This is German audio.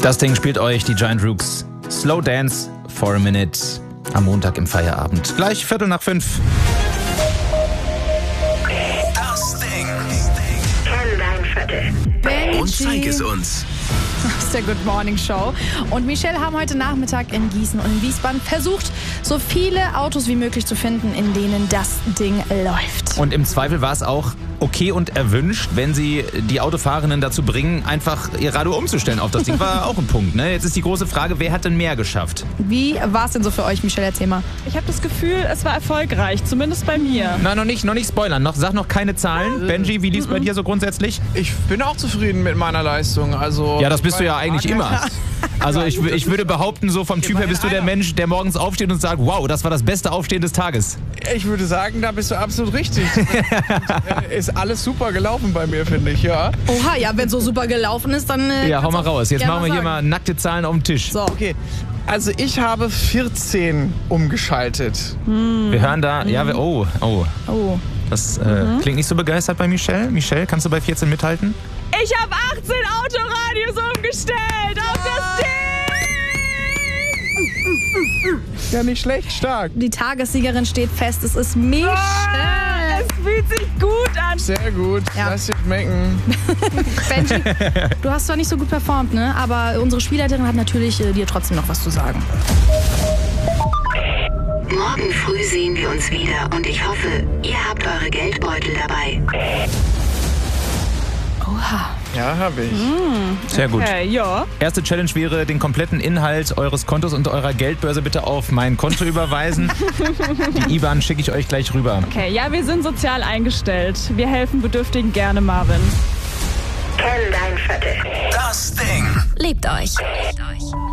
Das Ding spielt euch die Giant Rooks. Slow Dance for a Minute am Montag im Feierabend. Gleich 4:45. Das Ding. Kenn dein Viertel. Benji Und zeig es uns. aus der Good Morning Show und Michelle haben heute Nachmittag in Gießen und in Wiesbaden versucht, so viele Autos wie möglich zu finden, in denen das Ding läuft. Und im Zweifel war es auch okay und erwünscht, wenn sie die Autofahrerinnen dazu bringen, einfach ihr Radio umzustellen auf das Ding. War auch ein Punkt, ne? Jetzt ist die große Frage, wer hat denn mehr geschafft? Wie war es denn so für euch, Michelle? Erzähl mal. Ich habe das Gefühl, es war erfolgreich, zumindest bei mir. Nein, noch nicht spoilern. Sag noch keine Zahlen. Benji, wie lief's bei dir so grundsätzlich? Ich bin auch zufrieden mit meiner Leistung. Also Ja, das bist du ja eigentlich immer. Also ich würde behaupten, so vom Typ her bist du der Mensch, der morgens aufsteht und sagt, wow, das war das beste Aufstehen des Tages. Ich würde sagen, da bist du absolut richtig. Ist alles super gelaufen bei mir, finde ich, ja. Oha, ja, wenn so super gelaufen ist, dann... Ja, hau mal raus. Jetzt gerne machen wir hier sagen. mal nackte Zahlen auf den Tisch. So. Okay, also ich habe 14 umgeschaltet. Wir hören da, Oh. das klingt nicht so begeistert bei Michelle. Michelle, kannst du bei 14 mithalten? Ich habe 18 Autoradios umgestellt auf das Ding! Ja, nicht schlecht, stark. Die Tagessiegerin steht fest. Es ist Michelle. Es fühlt sich gut an. Sehr gut, Ja. lass dich schmecken. Benji, du hast zwar nicht so gut performt, ne? Aber unsere Spielleiterin hat natürlich dir trotzdem noch was zu sagen. Morgen früh sehen wir uns wieder und ich hoffe, ihr habt eure Geldbeutel dabei. Oha. Ja, habe ich. Sehr gut. Okay, ja. Erste Challenge wäre, den kompletten Inhalt eures Kontos und eurer Geldbörse bitte auf mein Konto überweisen. Die IBAN schicke ich euch gleich rüber. Okay, ja, wir sind sozial eingestellt. Wir helfen Bedürftigen gerne, Marvin. Kenn dein Viertel. Das Ding. Liebt euch.